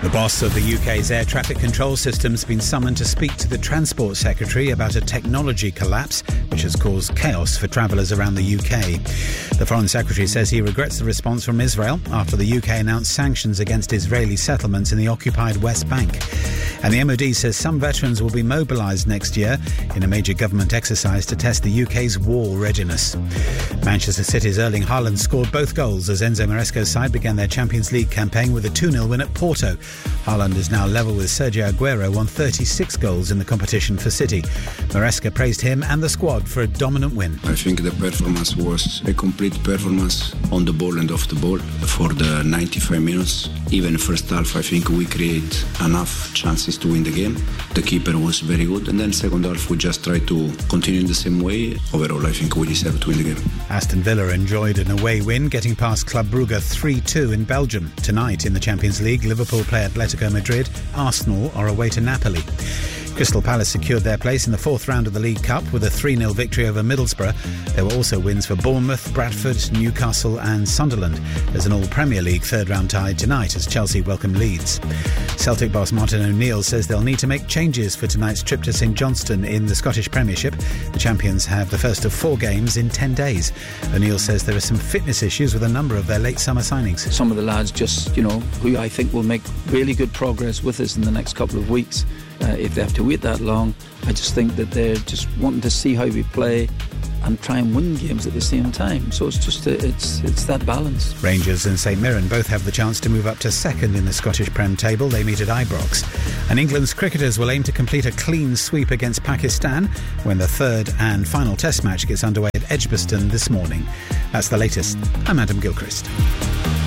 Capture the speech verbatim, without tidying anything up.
The boss of the U K's air traffic control system has been summoned to speak to the Transport Secretary about a technology collapse which has caused chaos for travellers around the U K. The Foreign Secretary says he regrets the response from Israel after the U K announced sanctions against Israeli settlements in the occupied West Bank. And the M O D says some veterans will be mobilised next year in a major government exercise to test the U K's war readiness. Manchester City's Erling Haaland scored both goals as Enzo Maresca's side began their Champions League campaign with a two nil win at Porto. Haaland is now level with Sergio Aguero on thirty-six goals in the competition for City. Maresca praised him and the squad for a dominant win. I think the performance was a complete performance on the ball and off the ball for the ninety-five minutes. Even first half, I think we created enough chances to win the game. The keeper was very good, and then second half we just tried to continue in the same way. Overall, I think we deserved to win the game. Aston Villa enjoyed an away win, getting past Club Brugge three two in Belgium. Tonight in the Champions League, Liverpool play Atletico Madrid. Arsenal are away to Napoli. Crystal Palace secured their place in the fourth round of the League Cup with a three nil victory over Middlesbrough. There were also wins for Bournemouth, Bradford, Newcastle and Sunderland. There's an all-Premier League third-round tie tonight as Chelsea welcome Leeds. Celtic boss Martin O'Neill says they'll need to make changes for tonight's trip to St Johnstone in the Scottish Premiership. The champions have the first of four games in ten days. O'Neill says there are some fitness issues with a number of their late summer signings. Some of the lads just, you know, who I think will make really good progress with us in the next couple of weeks. Uh, if they have to wait that long, I just think that they're just wanting to see how we play and try and win games at the same time. So it's just a, it's it's that balance. Rangers and St Mirren both have the chance to move up to second in the Scottish Prem table. They meet at Ibrox. And England's cricketers will aim to complete a clean sweep against Pakistan when the third and final test match gets underway at Edgbaston this morning. That's the latest. I'm Adam Gilchrist.